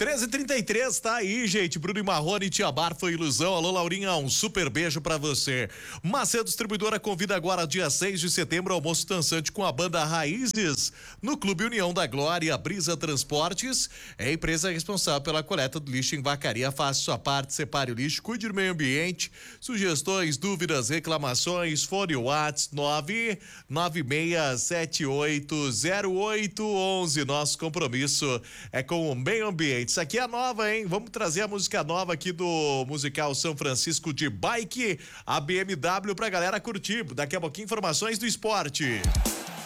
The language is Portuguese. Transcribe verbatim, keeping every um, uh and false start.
treze e trinta e três, tá aí, gente. Bruno e Marrone, Tia Bar foi ilusão. Alô, Laurinha, um super beijo pra você. Macedo Distribuidora convida agora, dia seis de setembro, almoço dançante com a banda Raízes no Clube União da Glória. Brisa Transportes é a empresa responsável pela coleta do lixo em Vacaria. Faça sua parte, separe o lixo, cuide do meio ambiente. Sugestões, dúvidas, reclamações, fone WhatsApp nove nove seis sete oito zero oito um um. Nosso compromisso é com o meio ambiente. Isso aqui é nova, hein? Vamos trazer a música nova aqui do musical São Francisco de Bike, a B M W, pra galera curtir. Daqui a pouquinho, informações do esporte.